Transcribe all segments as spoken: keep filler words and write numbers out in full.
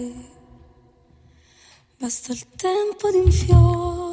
Basta il tempo di un fiore.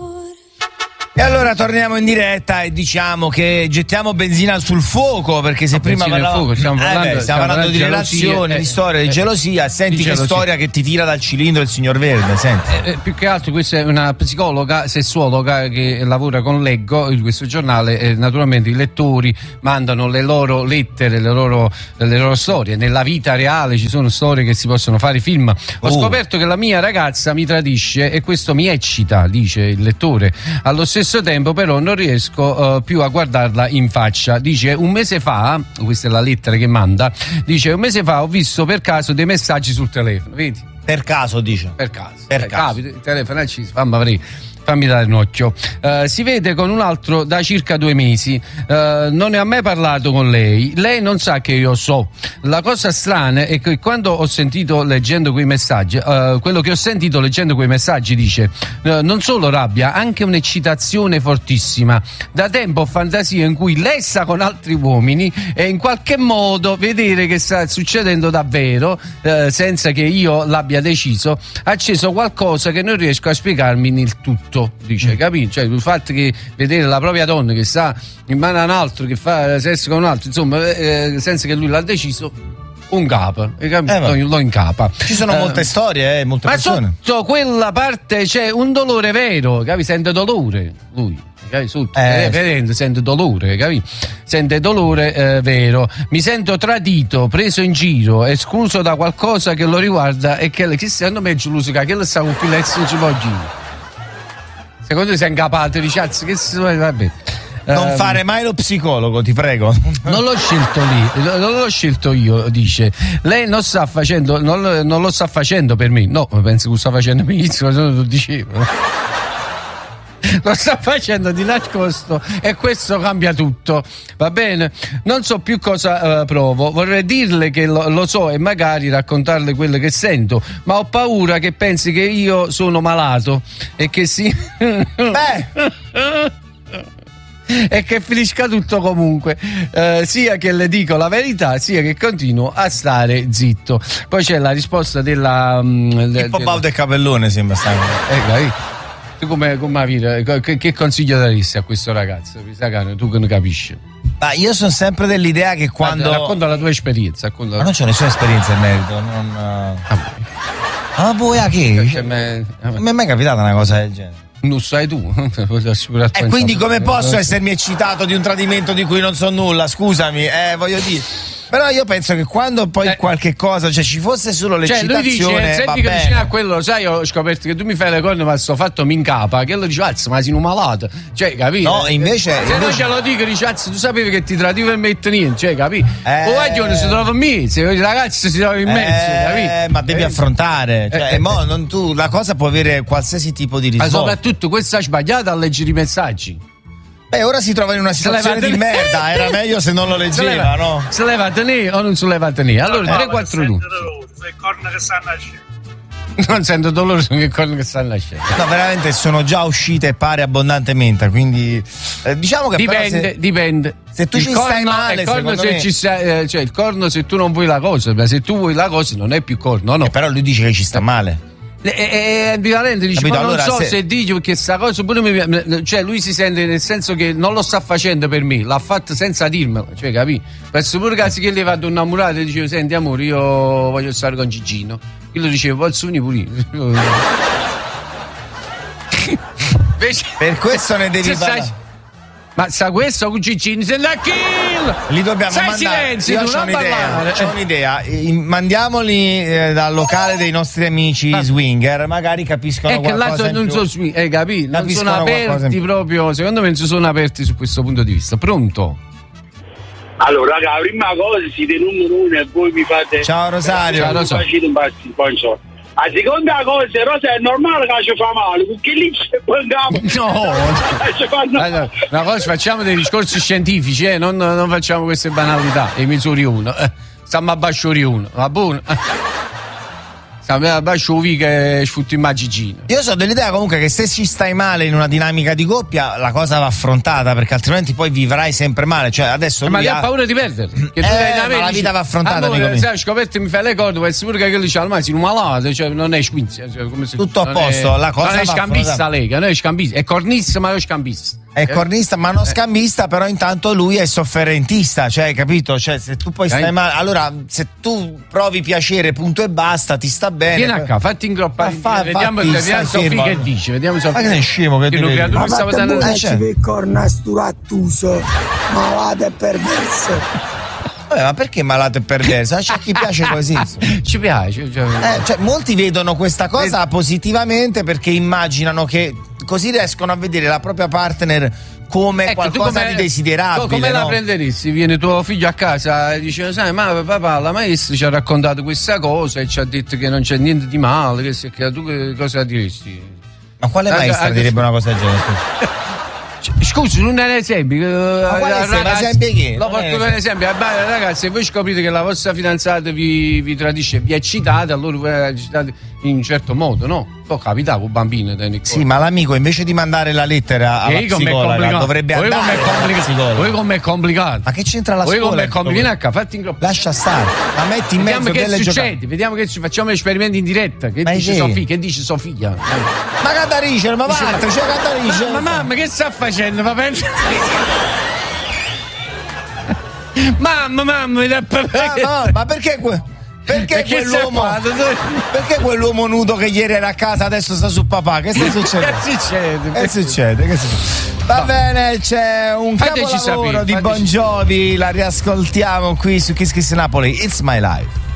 E allora torniamo in diretta e diciamo che gettiamo benzina sul fuoco, perché se no, prima parlavamo, stiamo parlando, eh beh, stiamo parlando di relazioni, eh, di storia, di eh, gelosia. Senti di che gelosia. storia che ti tira dal cilindro il signor Verde, senti. Eh, eh, più che altro questa è una psicologa sessuologa che lavora con Leggo, in questo giornale, e naturalmente i lettori mandano le loro lettere, le loro, le loro storie. Nella vita reale ci sono storie che si possono fare film. Ho Uh. scoperto che la mia ragazza mi tradisce e questo mi eccita, dice il lettore. Allo stesso tempo però non riesco uh, più a guardarla in faccia. Dice un mese fa, questa è la lettera che manda, dice un mese fa ho visto per caso dei messaggi sul telefono, vedi? Per caso, dice. Per caso. Per eh, caso. Capita, il telefono è acceso, fammi aprire. Fammi dare un occhio. Uh, si vede con un altro da circa due mesi. Uh, non ne ha mai parlato con lei. Lei non sa che io so. La cosa strana è che quando ho sentito leggendo quei messaggi, uh, quello che ho sentito leggendo quei messaggi dice uh, non solo rabbia, anche un'eccitazione fortissima. Da tempo ho fantasie in cui lei sta con altri uomini e in qualche modo vedere che sta succedendo davvero, uh, senza che io l'abbia deciso, ha acceso qualcosa che non riesco a spiegarmi nel tutto. Dice, capito? Cioè il fatto che vedere la propria donna che sta in mano a un altro, che fa sesso con un altro, insomma, eh, senza che lui l'ha deciso, un capo, eh, lo, lo incapa. Ci sono eh, molte storie, eh, molte ma persone. sotto quella parte c'è un dolore vero, capi? Sente dolore lui. Capi? Sotto, Eh, eh, vedendo, sente dolore, capi? Sente dolore eh, vero. Mi sento tradito, preso in giro, escluso da qualcosa che lo riguarda e che che secondo me è geloso, che lo sa con più lezzo ci può girare. Secondo te sei incapato di cazzo che si vabbè. Non Um, fare mai lo psicologo, ti prego. Non l'ho scelto lì, non l'ho scelto io, dice. Lei non sta facendo, non, non lo sta facendo per me. No, penso che lo sta facendo benissimo, se non lo dicevo. Lo sta facendo di nascosto e questo cambia tutto, va bene? Non so più cosa uh, provo, vorrei dirle che lo, lo so e magari raccontarle quello che sento, ma ho paura che pensi che io sono malato e che si... Beh, e che finisca tutto comunque, eh, sia che le dico la verità sia che continuo a stare zitto. Poi c'è la risposta della um, Pippo Baudo e Capellone sembra stare. eh, tu come, come vita, che, che consiglio daresti a questo ragazzo? Tu che ne capisci? Ma io sono sempre dell'idea che quando. Racconta la tua esperienza. Racconta... Ma non c'ho nessuna esperienza in merito. Non. Ah, ma poi a che? Cioè, me... Non mi è mai capitata una cosa del genere. Non sai tu. E quindi come posso essermi eccitato di un tradimento di cui non so nulla? Scusami, eh, voglio dire. Però io penso che quando poi eh. qualche cosa, cioè ci fosse solo l'eccitazione, cioè lui dice, senti che vicino a quello, sai, ho scoperto che tu mi fai le corna ma sto fatto mi incapa, che lo dice, azzo, ma sei un malato, cioè, capito? No, invece se invece... non ce lo dico, dice, azzo, tu sapevi che ti tradivo e metto niente, cioè, capito? Eh... O guaglione si trova in mezzo, i ragazzi si trovano in mezzo, eh, capito? Ma devi eh. affrontare, cioè, eh. mo, non tu, la cosa può avere qualsiasi tipo di risvolto. Ma soprattutto questo ha sbagliato a leggere i messaggi. Beh, ora si trova in una situazione di merda, era meglio se non lo leggeva, leva, no? Se leva a tenere o non se leva a tenere? Allora, tre quattro due. Le corna che stanno nascendo. Non sento dolore su che corna che stanno nascendo. No, veramente sono già uscite pare abbondantemente, quindi eh, diciamo che dipende, se, dipende. Se tu il ci corno, stai male, il corno se me... ci stai, eh, cioè il corno se tu non vuoi la cosa, ma se tu vuoi la cosa non è più corno, no? Eh, però lui dice che ci sta male. E, e ambivalente dice, Capito? ma non Allora, so se... se dici perché sta cosa pure mi, cioè lui si sente nel senso che non lo sta facendo per me, l'ha fatto senza dirmelo, cioè capì? Penso pure casi che gli vado innamorato e dicevo, senti amore, io voglio stare con Gigino, io lo dicevo, posso venire pure io. Invece, per questo ne devi parlare. Ma sa questo con Gigino se la kill! Li dobbiamo Sai mandare. silenzio, Io tu c'ho non un'idea, parlare. c'ho un'idea. Mandiamoli eh, dal locale dei nostri amici ma... swinger, magari capiscono è qualcosa. È che là non sono swing, hai capito? Non sono aperti proprio, secondo me non si sono aperti su questo punto di vista. Pronto? Allora, raga, la prima cosa siete numero uno e voi mi fate. Ciao Rosario. Ciao Rosario. Un po' insomma. La seconda cosa, Rosa, è normale che ci fa male, perché lì c'è no, allora, una cosa, facciamo dei discorsi scientifici, eh? non, non facciamo queste banalità, e misuri uno, eh, stiamo a basciori uno, va buono. Bacio che sfrutti immagigino. Io so dell'idea comunque che se ci stai male in una dinamica di coppia la cosa va affrontata, perché altrimenti poi vivrai sempre male. Cioè adesso eh, ma lui ha paura di perdere. Che eh, tu ma la vita va affrontata. Allora, sai, scoperto mi fai le corde, può essere pure che lui c'ha al massimo un malato, cioè non è squinzia. Cioè, come se, tutto a posto, è, la cosa non è va scambista affrontata. lei, non è scambista, è cornista ma non è scambista. È cornista ma non scambista, però intanto lui è sofferentista, cioè capito? Cioè se tu poi stai male, allora se tu provi piacere punto e basta, ti sta bene. Vieni a qua, fatti ingroppare, fa, vediamo, fatti, vediamo Sofì che dice, vediamo Sofì. Ma che sei scemo che ti devi dire? Ma stava fate dando pure eh, per corna sturattuso, malato e perverso. Vabbè, ma perché malato e perverso? C'è chi piace così. Ci piace. Cioè... Eh, cioè, molti vedono questa cosa positivamente perché immaginano che così riescono a vedere la propria partner come ecco, qualcosa come, di desiderabile. Come no? la prenderesti? Viene tuo figlio a casa e dice: sai, ma papà, la maestra ci ha raccontato questa cosa e ci ha detto che non c'è niente di male. Che, che tu che cosa diresti? Ma quale maestra ah, direbbe una cosa del genere? Scusi, non è un esempio. Ma quale ragazzi, esempio che? Lo porto per esempio. Ragazzi, se voi scoprite che la vostra fidanzata vi, vi tradisce, vi eccitate, allora voi ecitate in un certo modo, no? Può capitare con bambini. Sì, ma l'amico invece di mandare la lettera alla psicologa dovrebbe voi andare alla psicologa. Voi come è complicato. Ma che c'entra la voi scuola? Come è complicato? Fatti ingloppare. Lascia stare. Ma metti in vediamo mezzo che delle succede. giocate. Vediamo che ci facciamo esperimenti in diretta. Che ma dice Sofia? Che dice Sofia? Ma Catarice, ma va, c'è Catarice. Ma mamma, che sta facendo? Va bene? Mamma, mamma, mi dà ma, ma perché que- perché, perché quell'uomo perché quell'uomo nudo che ieri era a casa adesso sta su papà? Che sta succedendo? Che succede? Che succede? Che succede? Va no. bene, c'è un fateci capolavoro sapere, di Bon Jovi, la riascoltiamo qui su Kiss Kiss Napoli. It's My Life.